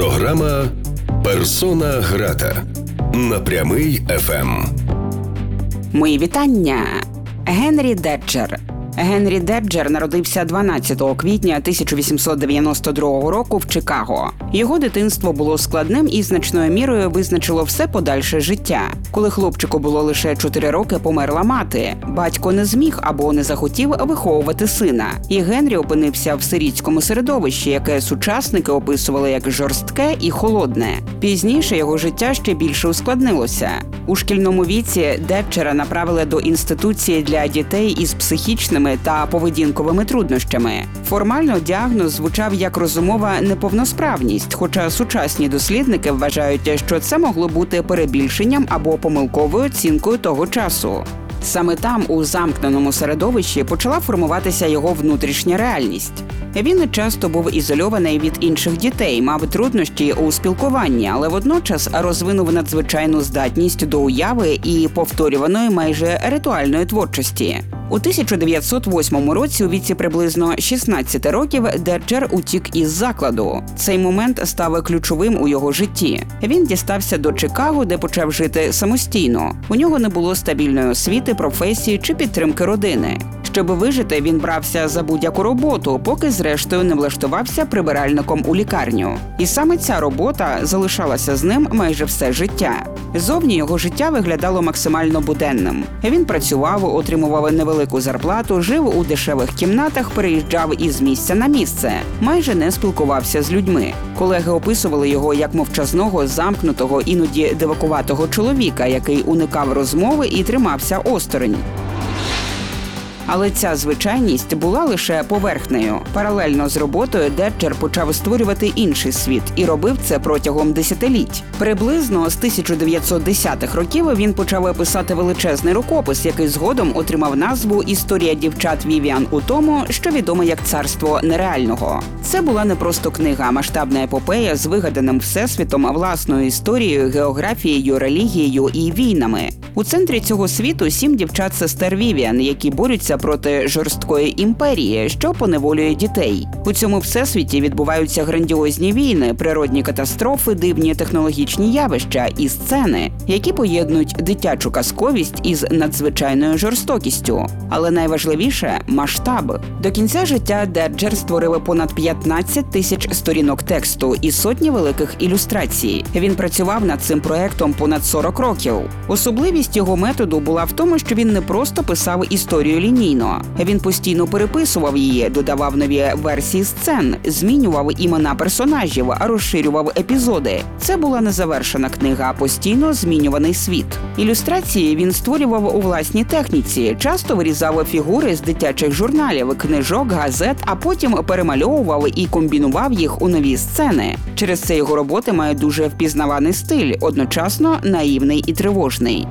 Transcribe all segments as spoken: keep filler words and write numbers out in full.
Програма «Персона грата» на Прямий еф ем. Мої вітання. Генрі Деджер. Генрі Деджер народився дванадцятого квітня тисяча вісімсот дев'яносто другого року в Чикаго. Його дитинство було складним і значною мірою визначило все подальше життя. Коли хлопчику було лише чотири роки, померла мати. Батько не зміг або не захотів виховувати сина. І Генрі опинився в сирітському середовищі, яке сучасники описували як жорстке і холодне. Пізніше його життя ще більше ускладнилося. У шкільному віці Деджера направили до інституції для дітей із психічними та поведінковими труднощами. Формально діагноз звучав як розумова неповносправність, хоча сучасні дослідники вважають, що це могло бути перебільшенням або помилковою оцінкою того часу. Саме там, у замкненому середовищі, почала формуватися його внутрішня реальність. Він часто був ізольований від інших дітей, мав труднощі у спілкуванні, але водночас розвинув надзвичайну здатність до уяви і повторюваної майже ритуальної творчості. У тисяча дев'ятсот восьмому році, у віці приблизно шістнадцяти років, Деджер утік із закладу. Цей момент став ключовим у його житті. Він дістався до Чикаго, де почав жити самостійно. У нього не було стабільної освіти, професії чи підтримки родини. Щоб вижити, він брався за будь-яку роботу, поки зрештою не влаштувався прибиральником у лікарню. І саме ця робота залишалася з ним майже все життя. Зовні його життя виглядало максимально буденним. Він працював, отримував невелику зарплату, жив у дешевих кімнатах, переїжджав із місця на місце, майже не спілкувався з людьми. Колеги описували його як мовчазного, замкнутого, іноді дивакуватого чоловіка, який уникав розмови і тримався осторонь. Але ця звичайність була лише поверхнею. Паралельно з роботою Деджер почав створювати інший світ і робив це протягом десятиліть. Приблизно з тисяча дев'ятсот десятих років він почав писати величезний рукопис, який згодом отримав назву «Історія дівчат Вівіан у тому, що відомо як царство нереального». Це була не просто книга, а масштабна епопея з вигаданим всесвітом, власною історією, географією, релігією і війнами. У центрі цього світу сім дівчат-сестер Вівіан, які борються проти жорсткої імперії, що поневолює дітей. У цьому всесвіті відбуваються грандіозні війни, природні катастрофи, дивні технологічні явища і сцени, які поєднують дитячу казковість із надзвичайною жорстокістю. Але найважливіше – масштаб. До кінця життя Деджер створив понад п'ятнадцять тисяч сторінок тексту і сотні великих ілюстрацій. Він працював над цим проектом понад сорок років. Особливість його методу була в тому, що він не просто писав історію лінійно. Він постійно переписував її, додавав нові версії сцен, змінював імена персонажів, розширював епізоди. Це була незавершена книга, а постійно змінюваний світ. Ілюстрації він створював у власній техніці, часто вирізав фігури з дитячих журналів, книжок, газет, а потім перемальовував і комбінував їх у нові сцени. Через це його роботи мають дуже впізнаваний стиль, одночасно наївний і тривожний.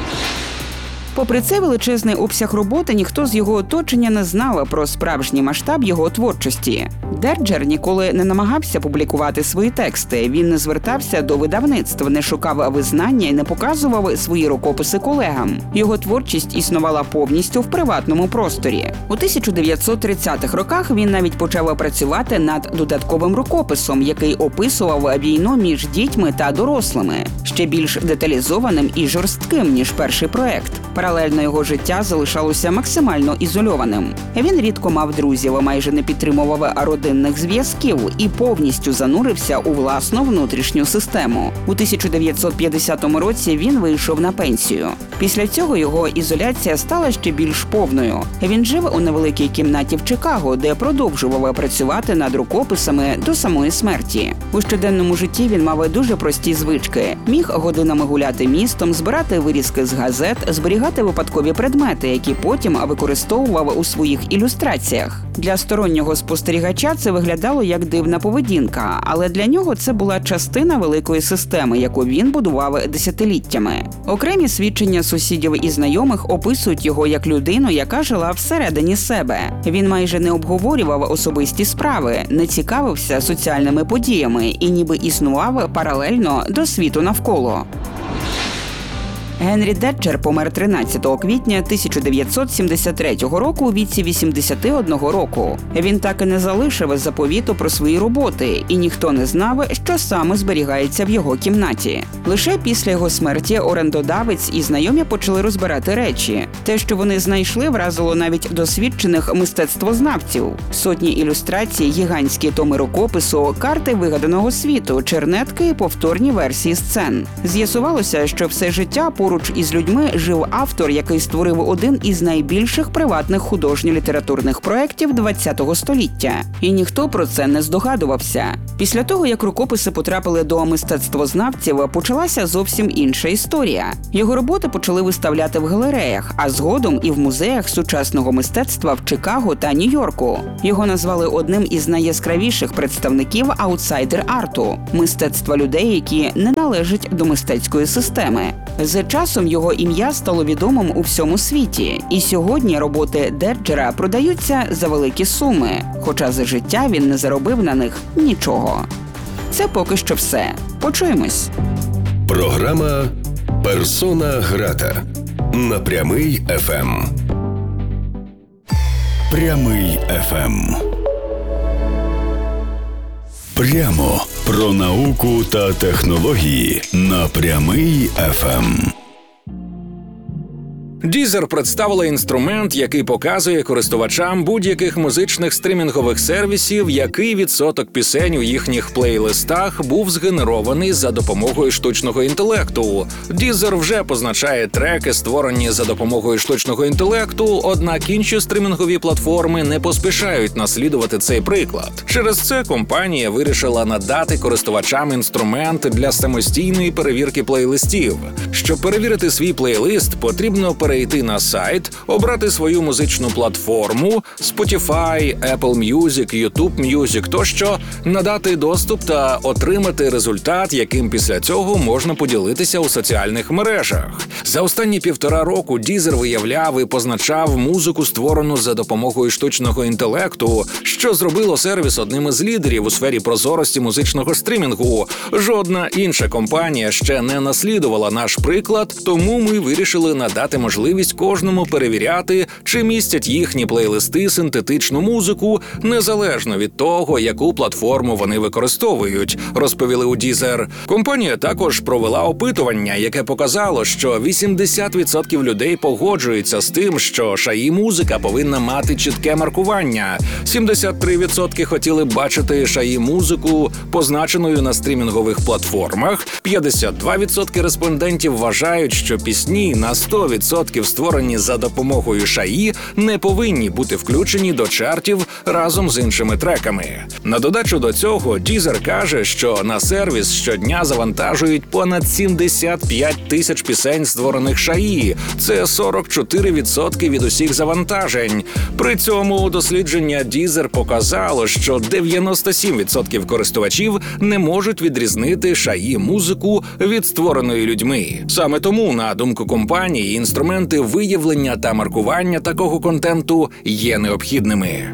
Попри цей величезний обсяг роботи, ніхто з його оточення не знав про справжній масштаб його творчості. Деджер ніколи не намагався публікувати свої тексти, він не звертався до видавництв, не шукав визнання і не показував свої рукописи колегам. Його творчість існувала повністю в приватному просторі. У тисяча дев'ятсот тридцятих роках він навіть почав працювати над додатковим рукописом, який описував війну між дітьми та дорослими, ще більш деталізованим і жорстким, ніж перший проект. Паралельно його життя залишалося максимально ізольованим. Він рідко мав друзів, майже не підтримував родинних зв'язків і повністю занурився у власну внутрішню систему. У тисяча дев'ятсот п'ятдесятому році він вийшов на пенсію. Після цього його ізоляція стала ще більш повною. Він жив у невеликій кімнаті в Чикаго, де продовжував працювати над рукописами до самої смерті. У щоденному житті він мав дуже прості звички. Міг годинами гуляти містом, збирати вирізки з газет, зберігати випадкові предмети, які потім використовував у своїх ілюстраціях. Для стороннього спостерігача це виглядало як дивна поведінка, але для нього це була частина великої системи, яку він будував десятиліттями. Окремі свідчення сусідів і знайомих описують його як людину, яка жила всередині себе. Він майже не обговорював особисті справи, не цікавився соціальними подіями і ніби існував паралельно до світу навколо. Генрі Деджер помер тринадцятого квітня тисяча дев'ятсот сімдесят третього року у віці вісімдесят один року. Він так і не залишив заповіту про свої роботи, і ніхто не знав, що саме зберігається в його кімнаті. Лише після його смерті орендодавець і знайомі почали розбирати речі. Те, що вони знайшли, вразило навіть досвідчених мистецтвознавців. Сотні ілюстрацій, гігантські томи рукопису, карти вигаданого світу, чернетки і повторні версії сцен. З'ясувалося, що все життя поруч із людьми жив автор, який створив один із найбільших приватних художньо-літературних проєктів ХХ століття. І ніхто про це не здогадувався. Після того, як рукописи потрапили до мистецтвознавців, почалася зовсім інша історія. Його роботи почали виставляти в галереях, а згодом і в музеях сучасного мистецтва в Чикаго та Нью-Йорку. Його назвали одним із найяскравіших представників аутсайдер-арту – мистецтва людей, які не належать до мистецької системи. З часом його ім'я стало відомим у всьому світі, і сьогодні роботи Деджера продаються за великі суми, хоча за життя він не заробив на них нічого. Це поки що все. Почуємось. Програма «Персона грата» на Прямий еф ем. Прямий еф ем. Прямо про науку та технології на Прямий еф ем. Deezer представила інструмент, який показує користувачам будь-яких музичних стрімінгових сервісів, який відсоток пісень у їхніх плейлистах був згенерований за допомогою штучного інтелекту. Deezer вже позначає треки, створені за допомогою штучного інтелекту, однак інші стрімінгові платформи не поспішають наслідувати цей приклад. Через це компанія вирішила надати користувачам інструмент для самостійної перевірки плейлистів. Щоб перевірити свій плейлист, потрібно перейти на сайт, обрати свою музичну платформу Spotify, Apple Music, YouTube Music тощо, надати доступ та отримати результат, яким після цього можна поділитися у соціальних мережах. За останні півтора року Deezer виявляв і позначав музику, створену за допомогою штучного інтелекту, що зробило сервіс одним із лідерів у сфері прозорості музичного стрімінгу. Жодна інша компанія ще не наслідувала наш приклад, тому ми вирішили надати можливість кожному перевіряти, чи містять їхні плейлисти синтетичну музику, незалежно від того, яку платформу вони використовують, розповіли у Deezer. Компанія також провела опитування, яке показало, що вісімдесят відсотків людей погоджуються з тим, що шаї-музика повинна мати чітке маркування. сімдесят три відсотки хотіли б бачити шаї-музику позначеною на стрімінгових платформах, п'ятдесят два відсотки респондентів вважають, що пісні на сто відсотків створені за допомогою шаї не повинні бути включені до чартів разом з іншими треками. На додачу до цього Deezer каже, що на сервіс щодня завантажують понад сімдесят п'ять тисяч пісень, створених шаї. Це сорок чотири відсотки від усіх завантажень. При цьому дослідження Deezer показало, що дев'яносто сім відсотків користувачів не можуть відрізнити шаї-музику від створеної людьми. Саме тому, на думку компанії, інструменти виявлення та маркування такого контенту є необхідними.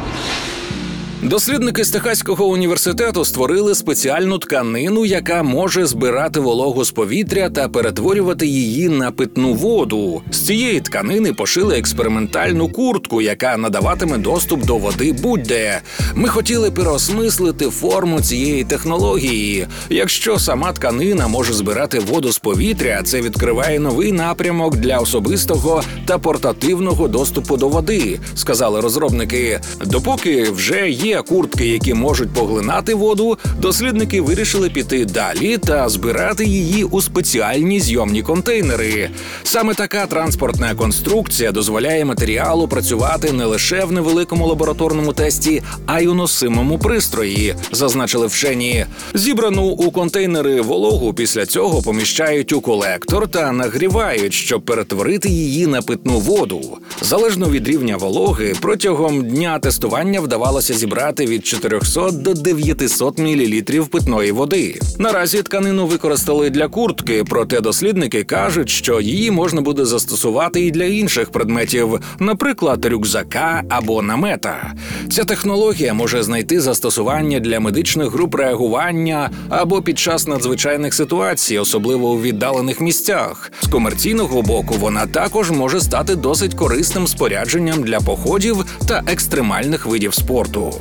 Дослідники з Техаського університету створили спеціальну тканину, яка може збирати вологу з повітря та перетворювати її на питну воду. З цієї тканини пошили експериментальну куртку, яка надаватиме доступ до води будь-де. Ми хотіли переосмислити форму цієї технології. Якщо сама тканина може збирати воду з повітря, це відкриває новий напрямок для особистого та портативного доступу до води, сказали розробники. Допоки вже є куртки, які можуть поглинати воду, дослідники вирішили піти далі та збирати її у спеціальні зйомні контейнери. Саме така транспортна конструкція дозволяє матеріалу працювати не лише в невеликому лабораторному тесті, а й у носимому пристрої, зазначили вчені. Зібрану у контейнери вологу після цього поміщають у колектор та нагрівають, щоб перетворити її на питну воду. Залежно від рівня вологи, протягом дня тестування вдавалося зібрати набирати від чотирьохсот до дев'ятисот мілілітрів питної води. Наразі тканину використали для куртки, проте дослідники кажуть, що її можна буде застосувати і для інших предметів, наприклад, рюкзака або намета. Ця технологія може знайти застосування для медичних груп реагування або під час надзвичайних ситуацій, особливо у віддалених місцях. З комерційного боку вона також може стати досить корисним спорядженням для походів та екстремальних видів спорту.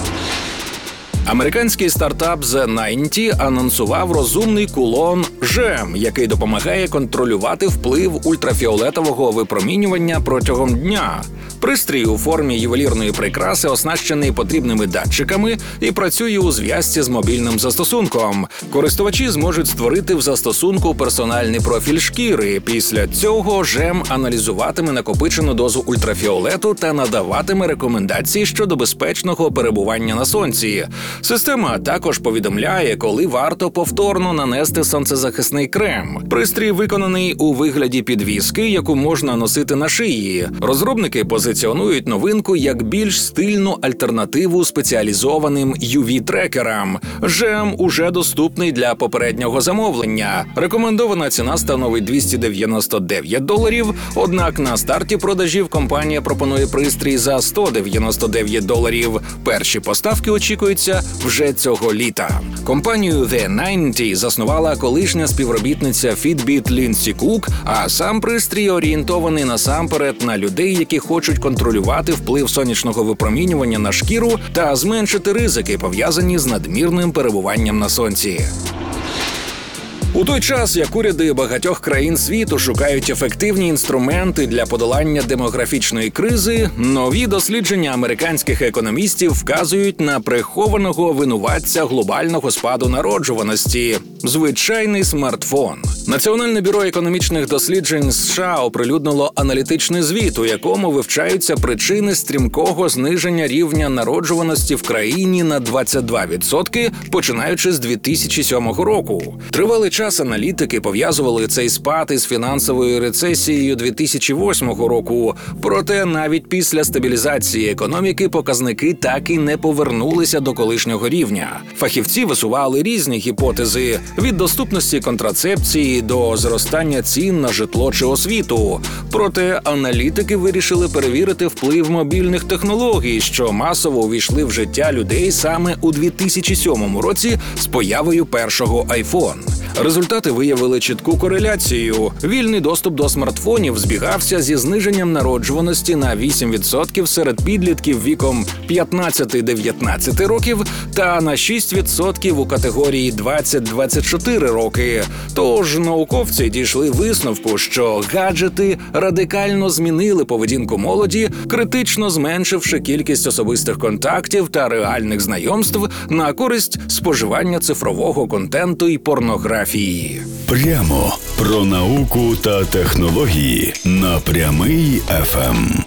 Американський стартап The дев'яносто анонсував розумний кулон жем, який допомагає контролювати вплив ультрафіолетового випромінювання протягом дня. Пристрій у формі ювелірної прикраси оснащений потрібними датчиками і працює у зв'язці з мобільним застосунком. Користувачі зможуть створити в застосунку персональний профіль шкіри. Після цього жем аналізуватиме накопичену дозу ультрафіолету та надаватиме рекомендації щодо безпечного перебування на сонці. Система також повідомляє, коли варто повторно нанести сонцезахисний крем. Пристрій виконаний у вигляді підвіски, яку можна носити на шиї. Розробники позиціонують новинку як більш стильну альтернативу спеціалізованим ю ві-трекерам. Жем уже доступний для попереднього замовлення. Рекомендована ціна становить двісті дев'яносто дев'ять доларів, однак на старті продажів компанія пропонує пристрій за сто дев'яносто дев'ять доларів. Перші поставки очікуються вже цього літа. Компанію The дев'яносто заснувала колишня співробітниця Fitbit Лінсі Кук, а сам пристрій орієнтований насамперед на людей, які хочуть контролювати вплив сонячного випромінювання на шкіру та зменшити ризики, пов'язані з надмірним перебуванням на сонці. У той час, як уряди багатьох країн світу шукають ефективні інструменти для подолання демографічної кризи, нові дослідження американських економістів вказують на прихованого винуватця глобального спаду народжуваності – звичайний смартфон. Національне бюро економічних досліджень США оприлюднило аналітичний звіт, у якому вивчаються причини стрімкого зниження рівня народжуваності в країні на двадцять два відсотки, починаючи з дві тисячі сьомого року. Тривалий час аналітики пов'язували цей спад із фінансовою рецесією дві тисячі восьмого року. Проте навіть після стабілізації економіки показники так і не повернулися до колишнього рівня. Фахівці висували різні гіпотези – від доступності контрацепції до зростання цін на житло чи освіту. Проте аналітики вирішили перевірити вплив мобільних технологій, що масово увійшли в життя людей саме у дві тисячі сьомому році з появою першого айфон. Результати виявили чітку кореляцію. Вільний доступ до смартфонів збігався зі зниженням народжуваності на вісім відсотків серед підлітків віком п'ятнадцять-дев'ятнадцять років та на шість відсотків у категорії двадцять - двадцять чотири роки. Тож науковці дійшли висновку, що гаджети радикально змінили поведінку молоді, критично зменшивши кількість особистих контактів та реальних знайомств на користь споживання цифрового контенту і порнографії. Прямо про науку та технології на Прямий еф ем.